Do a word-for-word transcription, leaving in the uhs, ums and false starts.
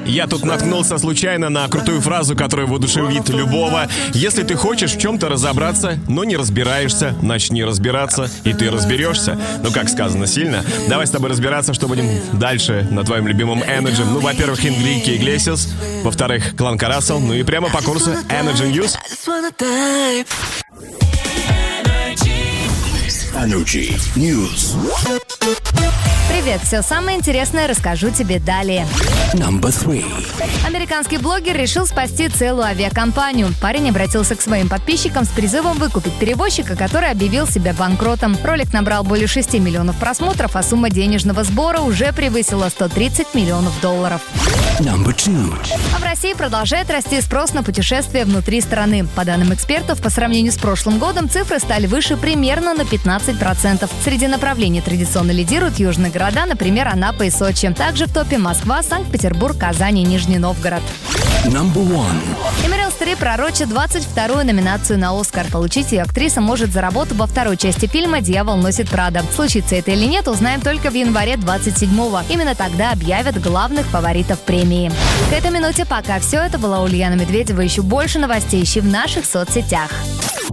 Я тут наткнулся случайно на крутую фразу, которая воодушевит любого. Если ты хочешь в чем-то разобраться, но не разбираешься, начни разбираться, и ты разберешься. Ну, как сказано, сильно. Давай с тобой разбираться, что будем дальше на твоем любимом Energy. Ну, во-первых, Enrique Iglesias, во-вторых, Кланка Рассел, ну и прямо по курсу Energy News. Energy News. Привет, все самое интересное расскажу тебе далее. Number three. Американский блогер решил спасти целую авиакомпанию. Парень обратился к своим подписчикам с призывом выкупить перевозчика, который объявил себя банкротом. Ролик набрал более шести миллионов просмотров, а сумма денежного сбора уже превысила сто тридцать миллионов долларов. Number two. А в России продолжает расти спрос на путешествия внутри страны. По данным экспертов, по сравнению с прошлым годом цифры стали выше примерно на пятнадцать процентов. Среди направлений традиционно лидируют южные города, например, Анапа и Сочи. Также в топе Москва, Санкт-Петербург, Казань и Нижний Новгород. Number one. И Мерил Стрип пророчит двадцать вторую номинацию на «Оскар». Получить ее актриса может за работу во второй части фильма «Дьявол носит Прада». Случится это или нет, узнаем только в январе двадцать седьмого. Именно тогда объявят главных фаворитов премии. К этой минуте пока все. Это была Ульяна Медведева. Еще больше новостей ищи в наших соцсетях.